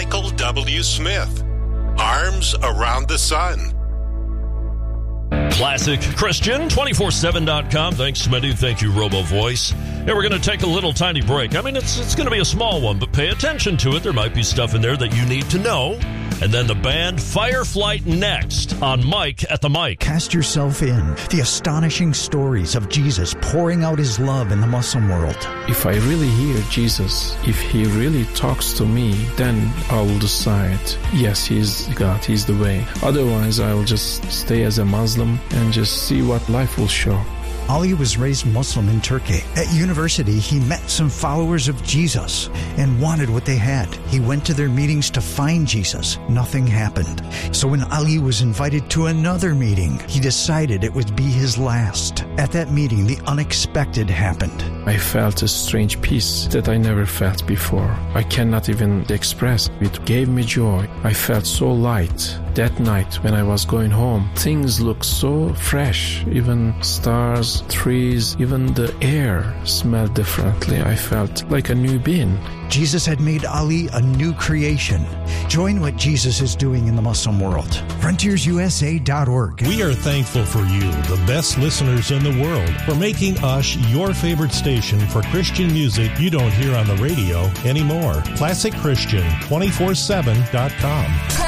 Michael W. Smith, Arms Around the Sun. Classic Christian, 247.com. Thanks, Smitty. Thank you, Robo Voice. Hey, we're going to take a little tiny break. I mean, it's going to be a small one, but pay attention to it. There might be stuff in there that you need to know. And then the band Fireflight next on Mike at the Mic. Cast yourself in the astonishing stories of Jesus pouring out his love in the Muslim world. If I really hear Jesus, if he really talks to me, then I'll decide, yes, he's God, he's the way. Otherwise, I'll just stay as a Muslim and just see what life will show. Ali was raised Muslim in Turkey. At university, he met some followers of Jesus and wanted what they had. He went to their meetings to find Jesus. Nothing happened. So when Ali was invited to another meeting, he decided it would be his last. At that meeting, the unexpected happened. I felt a strange peace that I never felt before. I cannot even express. It gave me joy. I felt so light. That night when I was going home, things looked so fresh. Even stars, trees, even the air smelled differently. I felt like a new being. Jesus had made Ali a new creation. Join what Jesus is doing in the Muslim world. FrontiersUSA.org. We are thankful for you, the best listeners in the world, for making us your favorite station for Christian music you don't hear on the radio anymore. Classic Christian, 247.com.